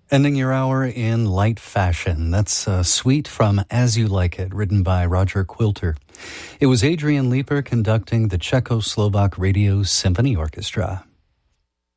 Ending your hour in light fashion. That's a suite from As You Like It, written by Roger Quilter. It was Adrian Leeper conducting the Czechoslovak Radio Symphony Orchestra.